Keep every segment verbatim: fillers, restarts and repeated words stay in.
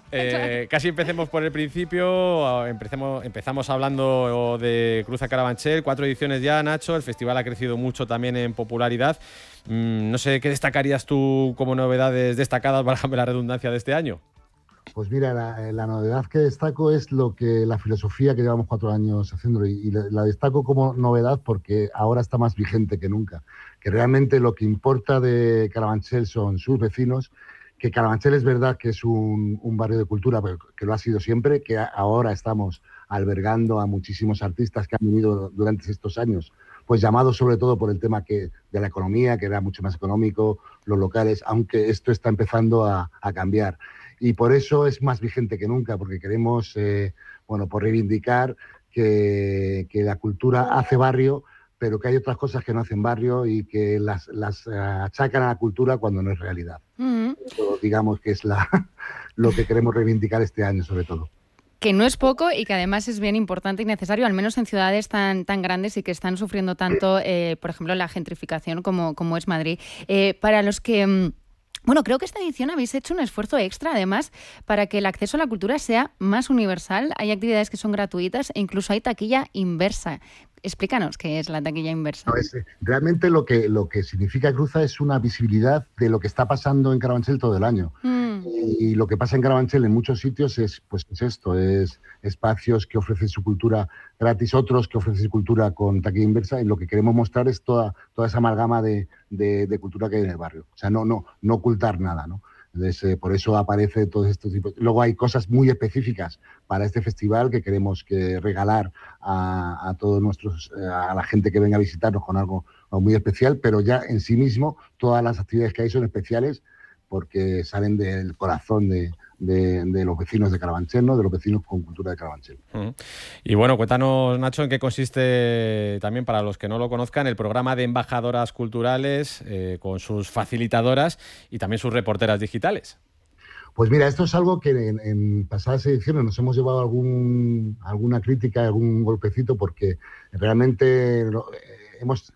Eh, casi empecemos por el principio. Empecemos, empezamos hablando de Cruza Carabanchel. Cuatro ediciones ya, Nacho. El festival ha crecido mucho también en popularidad. Mm, no sé, ¿qué destacarías tú como novedades destacadas, válgame la redundancia, de este año? Pues mira, la, la novedad que destaco es lo que la filosofía que llevamos cuatro años haciendo, y, y la, la destaco como novedad porque ahora está más vigente que nunca, que realmente lo que importa de Carabanchel son sus vecinos, que Carabanchel es verdad que es un, un barrio de cultura, pero que lo ha sido siempre, que a, ahora estamos albergando a muchísimos artistas que han venido durante estos años, pues llamados sobre todo por el tema que, de la economía, que era mucho más económico, los locales, aunque esto está empezando a, a cambiar. Y por eso es más vigente que nunca, porque queremos, eh, bueno, por reivindicar que, que la cultura hace barrio, pero que hay otras cosas que no hacen barrio y que las, las uh, achacan a la cultura cuando no es realidad. Mm-hmm. Eso, digamos que es la, lo que queremos reivindicar este año, sobre todo. Que no es poco y que además es bien importante y necesario, al menos en ciudades tan, tan grandes y que están sufriendo tanto, eh, por ejemplo, la gentrificación como, como es Madrid. Eh, para los que... Bueno, creo que esta edición habéis hecho un esfuerzo extra, además, para que el acceso a la cultura sea más universal. Hay actividades que son gratuitas e incluso hay taquilla inversa. Explícanos qué es la taquilla inversa. No, es, realmente lo que, lo que significa Cruza es una visibilidad de lo que está pasando en Carabanchel todo el año. Mm. Y lo que pasa en Carabanchel en muchos sitios es, pues, es esto, es espacios que ofrecen su cultura gratis, otros que ofrecen su cultura con taquilla inversa, y lo que queremos mostrar es toda, toda esa amalgama de, de, de cultura que hay en el barrio. O sea, no, no, no ocultar nada, ¿no? Entonces, eh, por eso aparece todo estos tipos. Luego hay cosas muy específicas para este festival que queremos que regalar a, a todos nuestros, eh, a la gente que venga a visitarnos con algo muy especial, pero ya en sí mismo todas las actividades que hay son especiales porque salen del corazón de, de, de los vecinos de Carabanchel, ¿no? De los vecinos con cultura de Carabanchel. Uh-huh. Y bueno, cuéntanos, Nacho, en qué consiste, también para los que no lo conozcan, el programa de embajadoras culturales eh, con sus facilitadoras y también sus reporteras digitales. Pues mira, esto es algo que en, en pasadas ediciones nos hemos llevado algún, alguna crítica, algún golpecito, porque realmente eh, hemos...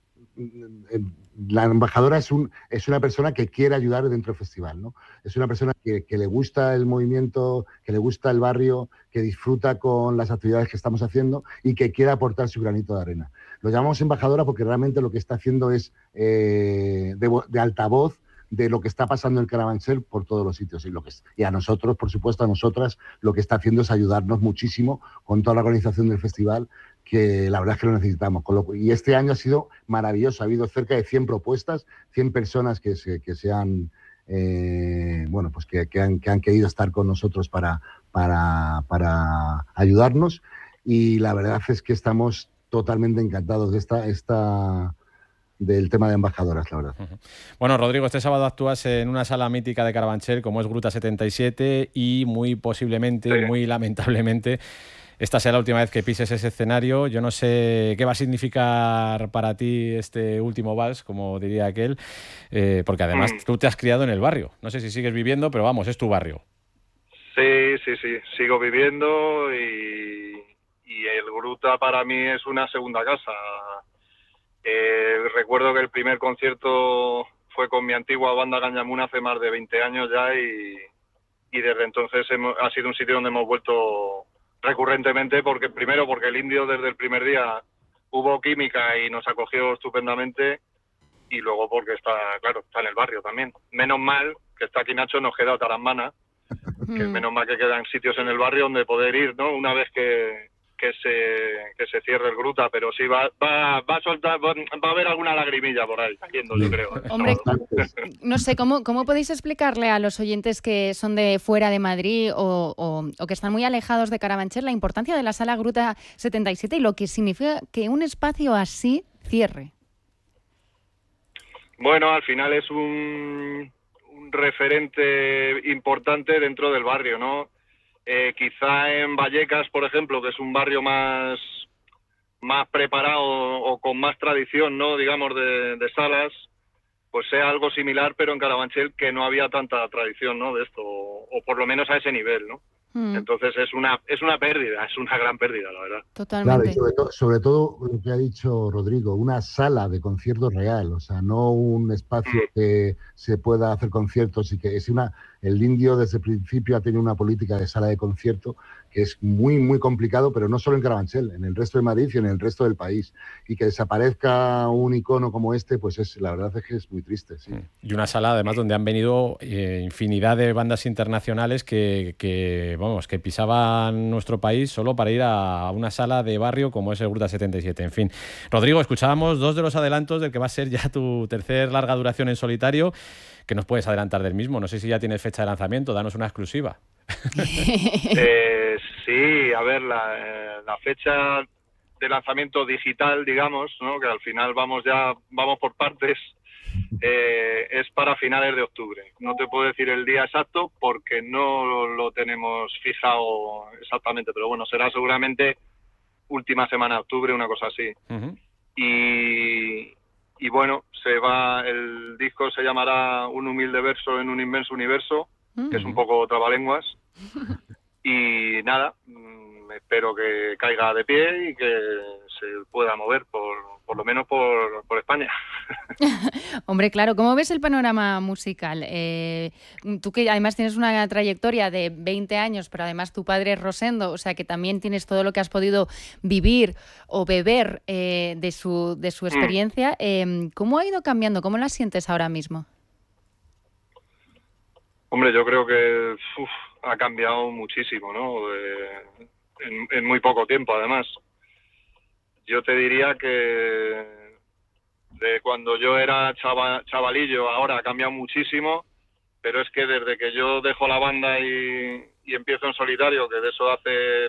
Eh, la embajadora es, un, es una persona que quiere ayudar dentro del festival, ¿no? Es una persona que, que le gusta el movimiento, que le gusta el barrio, que disfruta con las actividades que estamos haciendo y que quiere aportar su granito de arena. Lo llamamos embajadora porque realmente lo que está haciendo es eh, de, de altavoz de lo que está pasando en Carabanchel por todos los sitios. Y, lo que es, y a nosotros, por supuesto, a nosotras, lo que está haciendo es ayudarnos muchísimo con toda la organización del festival, que la verdad es que lo necesitamos. Con lo, y este año ha sido maravilloso. Ha habido cerca de cien propuestas, cien personas que se, que se han, eh, bueno, pues que, que, han, que han querido estar con nosotros para, para, para ayudarnos. Y la verdad es que estamos totalmente encantados de esta... esta del tema de embajadoras, la verdad. Uh-huh. Bueno, Rodrigo, este sábado actúas en una sala mítica de Carabanchel como es Gruta setenta y siete y muy posiblemente, sí. muy lamentablemente, esta sea la última vez que pises ese escenario. Yo no sé qué va a significar para ti este último vals, como diría aquel, eh, porque además mm. tú te has criado en el barrio. No sé si sigues viviendo, pero vamos, es tu barrio. Sí, sí, sí, sigo viviendo y, y el Gruta para mí es una segunda casa. Eh, recuerdo que el primer concierto fue con mi antigua banda Cañamuna hace más de veinte años ya y, y desde entonces hemos, ha sido un sitio donde hemos vuelto recurrentemente, porque primero porque el Indio desde el primer día hubo química y nos acogió estupendamente, y luego porque está, claro, está en el barrio también. Menos mal que está aquí Nacho, nos queda Tarambana, que menos mal que quedan sitios en el barrio donde poder ir, ¿no? Una vez que que se que se cierre el Gruta, pero sí va va va a soltar, va, va a haber alguna lagrimilla por ahí cayendo, yo creo. Hombre, no sé, ¿cómo, ¿cómo podéis explicarle a los oyentes que son de fuera de Madrid o, o, o que están muy alejados de Carabanchel la importancia de la Sala Gruta setenta y siete y lo que significa que un espacio así cierre? Bueno, al final es un, un referente importante dentro del barrio, ¿no? Eh, quizá en Vallecas, por ejemplo, que es un barrio más más preparado o con más tradición, ¿no? Digamos, de, de salas, pues sea algo similar, pero en Carabanchel que no había tanta tradición, ¿no? De esto, o, o por lo menos a ese nivel, ¿no? Mm. Entonces es una es una pérdida, es una gran pérdida, la verdad. Totalmente. Claro, y sobre, to- sobre todo lo que ha dicho Rodrigo, una sala de conciertos real, o sea, no un espacio Mm. que se pueda hacer conciertos y que es una... El Indio desde el principio ha tenido una política de sala de concierto que es muy, muy complicado, pero no solo en Carabanchel, en el resto de Madrid y en el resto del país. Y que desaparezca un icono como este, pues es la verdad es que es muy triste, sí. Y una sala, además, donde han venido eh, infinidad de bandas internacionales que, que, vamos, que pisaban nuestro país solo para ir a una sala de barrio como es el Gruta setenta y siete. En fin, Rodrigo, escuchábamos dos de los adelantos del que va a ser ya tu tercer larga duración en solitario. ¿Qué nos puedes adelantar del mismo? No sé si ya tienes fecha de lanzamiento, danos una exclusiva. eh, sí, a ver, la, eh, la fecha de lanzamiento digital, digamos, ¿no? Que al final vamos ya vamos por partes, eh, es para finales de octubre. No te puedo decir el día exacto porque no lo, lo tenemos fijado exactamente, pero bueno, será seguramente última semana de octubre, una cosa así. Uh-huh. Y... Y bueno, se va, el disco se llamará Un humilde verso en un inmenso universo, mm. que es un poco trabalenguas. Y nada, mmm, espero que caiga de pie y que se pueda mover, por, por lo menos por, por España. Hombre, claro, ¿cómo ves el panorama musical? Eh, tú que además tienes una trayectoria de veinte años, pero además tu padre es Rosendo, o sea que también tienes todo lo que has podido vivir o beber eh, de su de su experiencia. Eh, ¿Cómo ha ido cambiando? ¿Cómo la sientes ahora mismo? Hombre, yo creo que uf, ha cambiado muchísimo, ¿no? Eh, en, en muy poco tiempo, además. Yo te diría que de cuando yo era chava, chavalillo, ahora ha cambiado muchísimo, pero es que desde que yo dejo la banda y, y empiezo en solitario, que de eso hace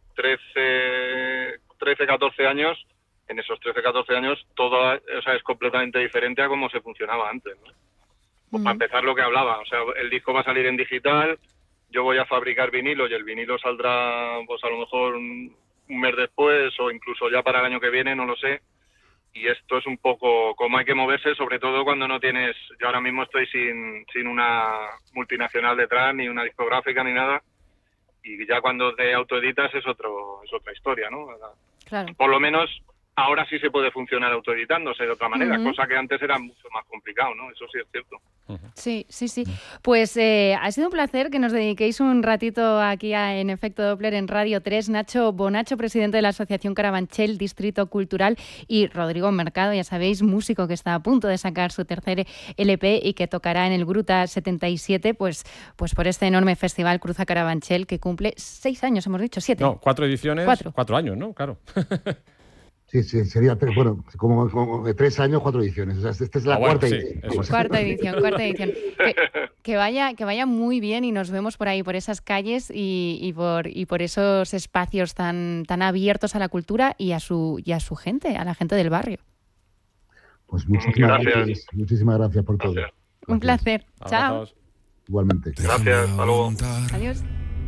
trece, catorce años, en esos trece, catorce años todo, o sea, es completamente diferente a cómo se funcionaba antes, ¿no? Pues para empezar lo que hablaba, o sea, el disco va a salir en digital, yo voy a fabricar vinilo y el vinilo saldrá pues a lo mejor un, un mes después o incluso ya para el año que viene, no lo sé. Y esto es un poco como hay que moverse, sobre todo cuando no tienes... Yo ahora mismo estoy sin, sin una multinacional detrás, ni una discográfica, ni nada. Y ya cuando te autoeditas es otro es otra historia, ¿no? Claro. Por lo menos ahora sí se puede funcionar autoeditándose de otra manera, uh-huh. cosa que antes era mucho más complicado, ¿no? Eso sí es cierto. Uh-huh. Sí, sí, sí. Pues eh, ha sido un placer que nos dediquéis un ratito aquí a, en Efecto Doppler en Radio tres. Nacho Bonacho, presidente de la Asociación Carabanchel Distrito Cultural, y Rodrigo Mercado, ya sabéis, músico que está a punto de sacar su tercer L P y que tocará en el Gruta setenta y siete, pues, pues por este enorme festival Cruza Carabanchel que cumple seis años, hemos dicho, siete. No, cuatro ediciones, cuatro, cuatro años, ¿no? Claro. Sí, sí, sería, tres, bueno, como, como de tres años, cuatro ediciones. O sea, esta es la ah, bueno, cuarta, sí, edición. cuarta edición. Cuarta edición, que, que, vaya, que vaya muy bien y nos vemos por ahí, por esas calles y, y, por, y por esos espacios tan, tan abiertos a la cultura y a su y a su gente, a la gente del barrio. Pues muchísimas gracias. gracias. Muchísimas gracias por todo. Gracias. Un placer. Abrazos. Chao. Igualmente. Gracias. Hasta luego. Adiós.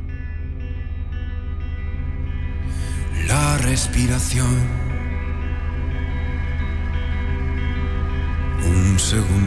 La respiración. Un segundo.